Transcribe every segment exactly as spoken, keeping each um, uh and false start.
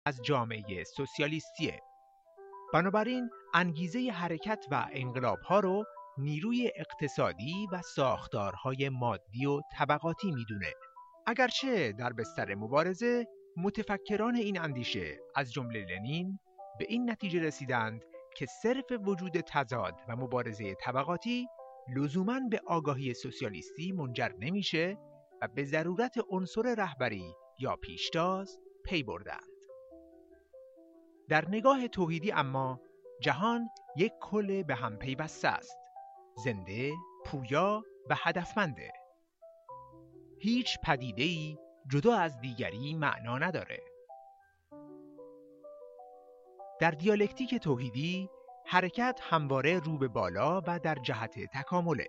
از جامعه سوسیالیستیه. بنابراین انگیزه حرکت و انقلاب‌ها رو نیروی اقتصادی و ساختارهای مادی و طبقاتی میدونه. اگرچه در بستر مبارزه متفکران این اندیشه از جمله لنین به این نتیجه رسیدند که صرف وجود تضاد و مبارزه طبقاتی لزوماً به آگاهی سوسیالیستی منجر نمیشه و به ضرورت عنصر رهبری یا پیشتاز پی بردند. در نگاه توحیدی اما جهان یک کل به هم پیوسته است، زنده، پویا و هدفمنده. هیچ پدیده‌ای جدا از دیگری معنا نداره. در دیالکتیک توحیدی حرکت همواره رو به بالا و در جهت تکامله،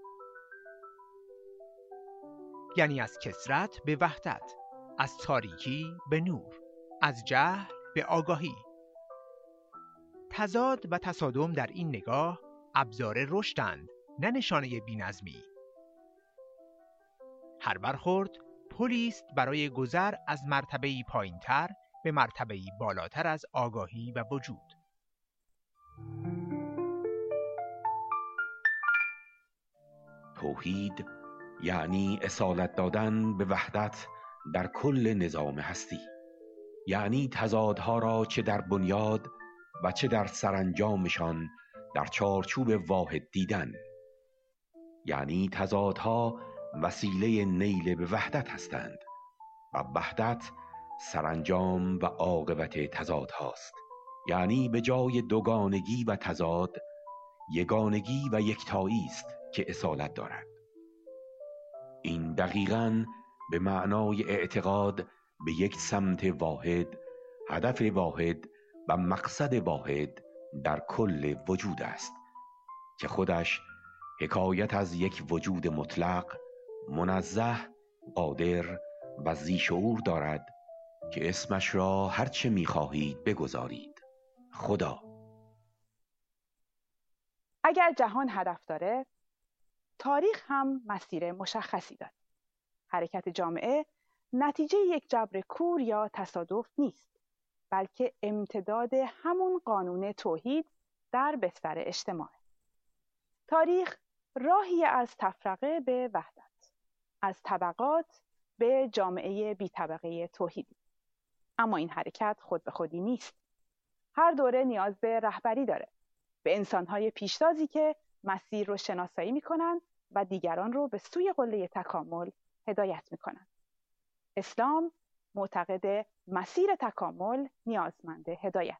یعنی از کثرت به وحدت، از تاریکی به نور، از جهل به آگاهی. تضاد و تصادم در این نگاه ابزار رشدند، نه نشانه بی‌نظمی. هر برخورد پلی است برای گذر از مرتبه‌ای پایین‌تر به مرتبه‌ای بالاتر از آگاهی و وجود. توحید یعنی اصالت دادن به وحدت در کل نظام هستی، یعنی تضادها را چه در بنیاد و چه در سرانجامشان در چارچوب واحد دیدن. یعنی تضادها وسیله نیل به وحدت هستند و وحدت سرانجام و عاقبت تضاد هاست. یعنی به جای دوگانگی و تضاد، یگانگی و یکتایی است که اصالت دارد. این دقیقاً به معنای اعتقاد به یک سمت واحد، هدف واحد و مقصد واحد در کل وجود است که خودش حکایت از یک وجود مطلق، منزه، قادر و ذی شعور دارد که اسمش را هرچه می‌خواهید بگذارید: خدا. اگر جهان هدف داره، تاریخ هم مسیر مشخصی داره. حرکت جامعه نتیجه یک جبر کور یا تصادف نیست، بلکه امتداد همون قانون توحید در بستر اجتماع. تاریخ راهی از تفرقه به وحدت، از طبقات به جامعه بی طبقه توحیدی. اما این حرکت خود به خودی نیست. هر دوره نیاز به رهبری داره، به انسان‌های پیشتازی که مسیر رو شناسایی می‌کنن و دیگران رو به سوی قله تکامل هدایت می‌کنن. اسلام معتقد مسیر تکامل نیازمند هدایت.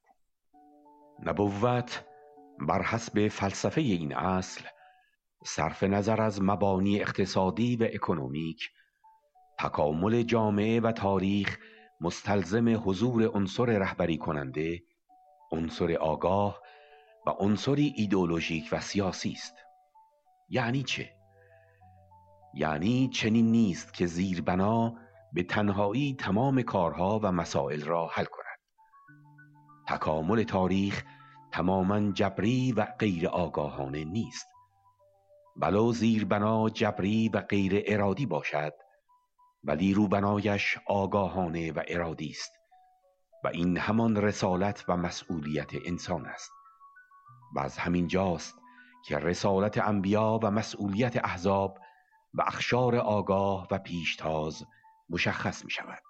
نبوت بر حسب فلسفه این اصل، صرف نظر از مبانی اقتصادی و اکنومیک، تکامل جامعه و تاریخ مستلزم حضور عنصر رهبری کننده، عنصر آگاه و عنصری ایدئولوژیک و سیاسی است. یعنی چه؟ یعنی چنین نیست که زیربنا به تنهایی تمام کارها و مسائل را حل کند. تکامل تاریخ تماماً جبری و غیر آگاهانه نیست. ولو زیربنا جبری و غیر ارادی باشد، ولی روبنایش آگاهانه و ارادی است و این همان رسالت و مسئولیت انسان است. و از همین جاست که رسالت انبیا و مسئولیت احزاب و اخشار آگاه و پیشتاز مشخص می شود.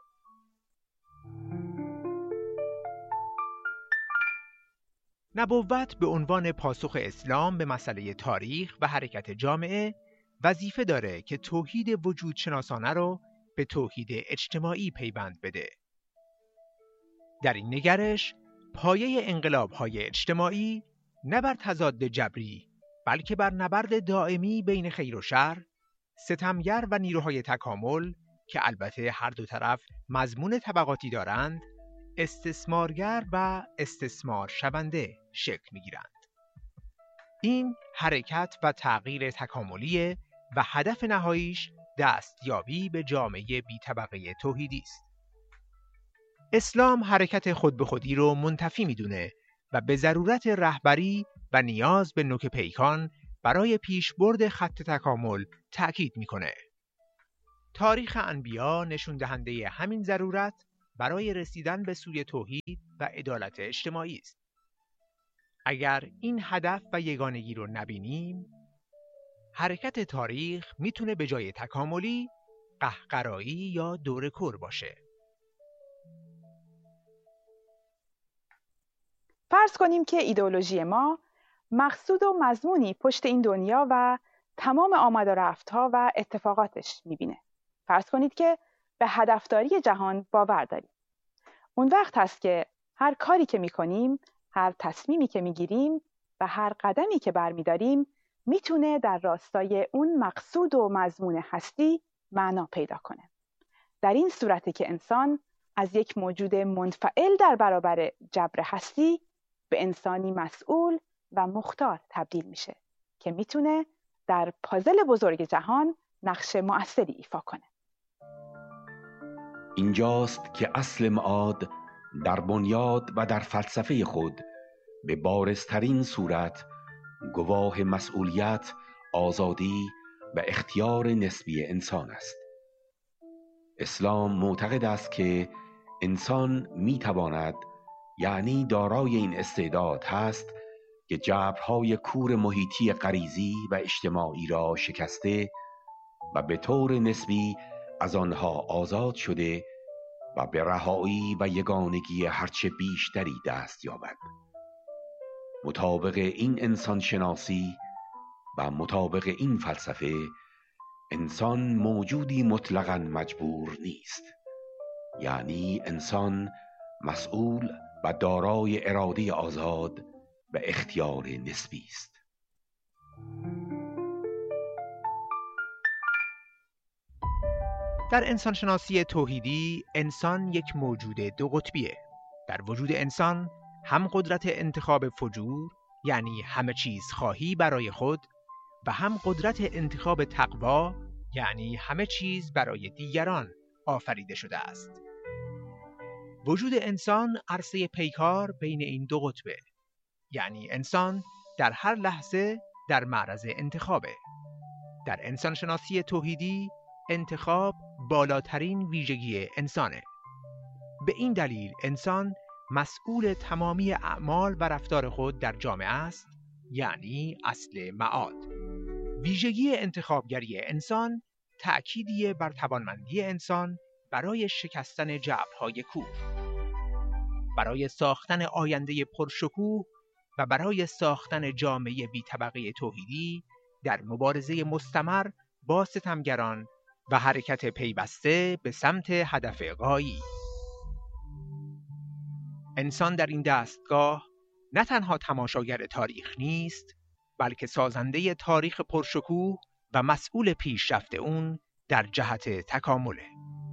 نبوت به عنوان پاسخ اسلام به مسئله تاریخ و حرکت جامعه وظیفه داره که توحید وجود شناسانه رو به توحید اجتماعی پیوند بده. در این نگرش پایه انقلاب‌های اجتماعی نه بر تضاد جبری، بلکه بر نبرد دائمی بین خیر و شر، ستمگر و نیروهای تکامل که البته هر دو طرف مضمون طبقاتی دارند، استثمارگر و استثمار شونده شکل می‌گیرند. این حرکت و تغییر تکاملیه و هدف نهاییش دستیابی به جامعه بی طبقه توحیدی است. اسلام حرکت خود به خودی رو منتفی می‌دونه و به ضرورت رهبری و نیاز به نوک پیکان برای پیشبرد خط تکامل تأکید می‌کنه. تاریخ انبیا نشون دهنده همین ضرورت برای رسیدن به سوی توحید و عدالت اجتماعی است. اگر این هدف و یگانگی رو نبینیم، حرکت تاریخ میتونه به جای تکاملی قهقرایی یا دور کور باشه. فرض کنیم که ایدئولوژی ما مقصود و مضمونی پشت این دنیا و تمام آمد و رفت‌ها و اتفاقاتش میبینه. فرض کنید که به هدفداری جهان باور داریم. اون وقت هست که هر کاری که میکنیم، هر تصمیمی که میگیریم و هر قدمی که برمیداریم میتونه در راستای اون مقصود و مضمون هستی معنا پیدا کنه. در این صورته که انسان از یک موجود منفعل در برابر جبر هستی به انسانی مسئول و مختار تبدیل میشه که میتونه در پازل بزرگ جهان نقش مؤثری ایفا کنه. اینجاست که اصل معاد در بنیاد و در فلسفه خود به بارزترین صورت گواه مسئولیت، آزادی و اختیار نسبی انسان است. اسلام معتقد است که انسان میتواند، یعنی دارای این استعداد هست که جبرهای کور محیطی غریزی و اجتماعی را شکسته و به طور نسبی از آنها آزاد شده و به رهایی و یگانگی هرچه بیشتری دست یابد. مطابق این انسان شناسی و مطابق این فلسفه، انسان موجودی مطلقاً مجبور نیست، یعنی انسان مسئول و دارای اراده آزاد و اختیار نسبی است. در انسانشناسی توحیدی، انسان یک موجود دو قطبیه. در وجود انسان هم قدرت انتخاب فجور، یعنی همه چیز خواهی برای خود، و هم قدرت انتخاب تقوا، یعنی همه چیز برای دیگران آفریده شده است. وجود انسان عرصه پیکار بین این دو قطبه، یعنی انسان در هر لحظه در معرض انتخابه. در انسانشناسی توحیدی انتخاب بالاترین ویژگی انسانه. به این دلیل انسان مسئول تمامی اعمال و رفتار خود در جامعه است، یعنی اصل معاد. ویژگی انتخابگری انسان تأکیدیه بر توانمندی انسان برای شکستن جبرهای کور، برای ساختن آینده پرشکوه و برای ساختن جامعه بی طبقه توحیدی در مبارزه مستمر با ستمگران و حرکت پیوسته به سمت هدف غایی. انسان در این دستگاه نه تنها تماشاگر تاریخ نیست، بلکه سازنده تاریخ پرشکوه و مسئول پیشرفت اون در جهت تکامله.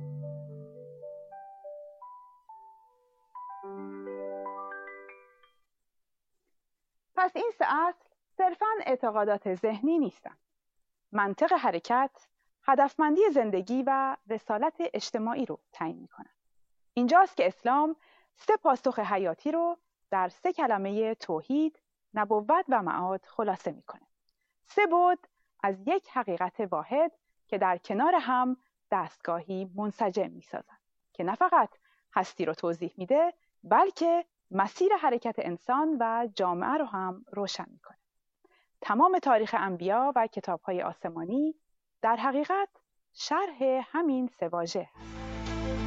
پس این سه اصل صرفاً اعتقادات ذهنی نیستند. منطق حرکت، هدفمندی زندگی و رسالت اجتماعی رو تعیین می‌کنند. اینجاست که اسلام سه پاسخ حیاتی رو در سه کلمه توحید، نبوت و معاد خلاصه می‌کنه. سه بعد از یک حقیقت واحد که در کنار هم دستگاهی منسجم می‌سازند که نه فقط هستی رو توضیح میده، بلکه مسیر حرکت انسان و جامعه رو هم روشن می‌کنه. تمام تاریخ انبیا و کتاب‌های آسمانی در حقیقت شرح همین سه واژه است.